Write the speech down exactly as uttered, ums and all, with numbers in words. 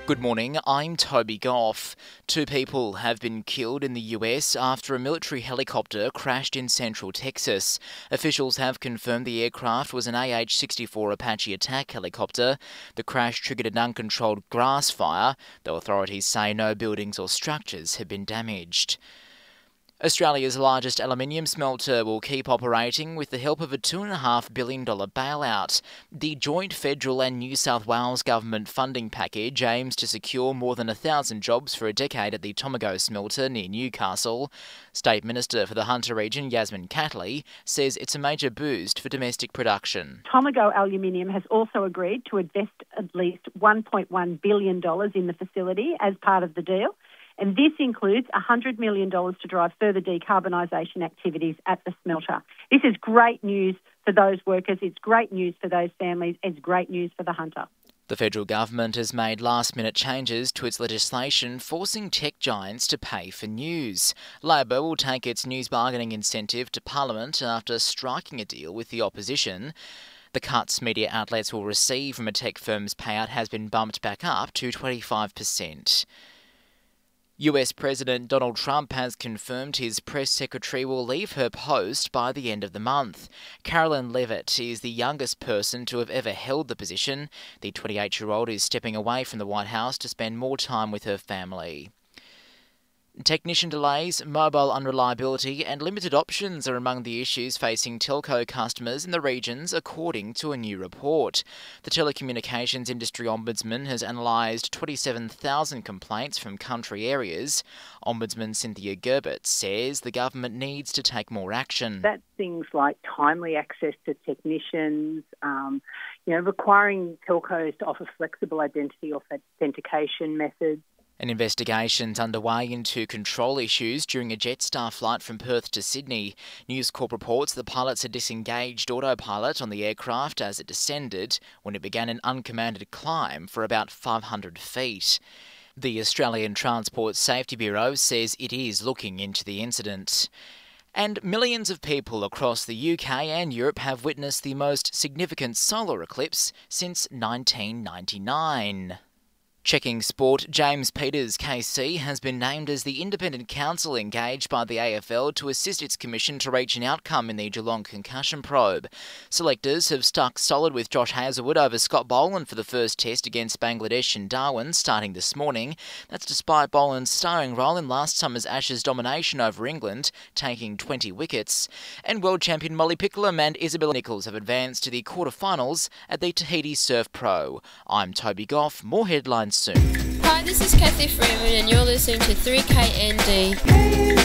Good morning, I'm Toby Goff. Two people have been killed in the U S after a military helicopter crashed in central Texas. Officials have confirmed the aircraft was an A H sixty-four Apache attack helicopter. The crash triggered an uncontrolled grass fire, though authorities say no buildings or structures have been damaged. Australia's largest aluminium smelter will keep operating with the help of a two point five billion dollars bailout. The joint federal and New South Wales government funding package aims to secure more than a thousand jobs for a decade at the Tomago smelter near Newcastle. State Minister for the Hunter region, Yasmin Catley, says it's a major boost for domestic production. Tomago Aluminium has also agreed to invest at least one point one billion dollars in the facility as part of the deal. And this includes one hundred million dollars to drive further decarbonisation activities at the smelter. This is great news for those workers, it's great news for those families, it's great news for the Hunter. The federal government has made last-minute changes to its legislation forcing tech giants to pay for news. Labor will take its news bargaining incentive to Parliament after striking a deal with the opposition. The cuts media outlets will receive from a tech firm's payout has been bumped back up to twenty-five percent. U S President Donald Trump has confirmed his press secretary will leave her post by the end of the month. Carolyn Leavitt is the youngest person to have ever held the position. The twenty-eight-year-old is stepping away from the White House to spend more time with her family. Technician delays, mobile unreliability and limited options are among the issues facing telco customers in the regions, according to a new report. The Telecommunications Industry Ombudsman has analysed twenty-seven thousand complaints from country areas. Ombudsman Cynthia Gerbert says the government needs to take more action. That's things like timely access to technicians, um, you know, requiring telcos to offer flexible identity authentication methods. An investigation's underway into control issues during a Jetstar flight from Perth to Sydney. News Corp reports the pilots had disengaged autopilot on the aircraft as it descended when it began an uncommanded climb for about five hundred feet. The Australian Transport Safety Bureau says it is looking into the incident. And millions of people across the U K and Europe have witnessed the most significant solar eclipse since nineteen ninety-nine. Checking sport, James Peters K C has been named as the independent counsel engaged by the A F L to assist its commission to reach an outcome in the Geelong concussion probe. Selectors have stuck solid with Josh Hazlewood over Scott Boland for the first test against Bangladesh and Darwin starting this morning. That's despite Boland's starring role in last summer's Ashes domination over England, taking twenty wickets. And world champion Molly Picklum and Isabella Nichols have advanced to the quarterfinals at the Tahiti Surf Pro. I'm Toby Goff, more headlines soon. Hi, this is Kathy Freeman and you're listening to three K N D.